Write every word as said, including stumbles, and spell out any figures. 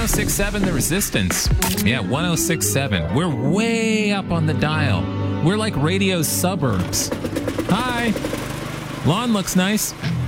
oh six point seven The Resistance. Yeah, one oh six point seven. We're way up on the dial. We're like radio's suburbs. Hi. Lawn looks nice.